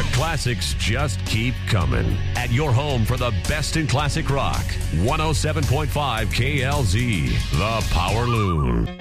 The classics just keep coming. At your home for the best in classic rock. 107.5 KLZ, The Power Loon.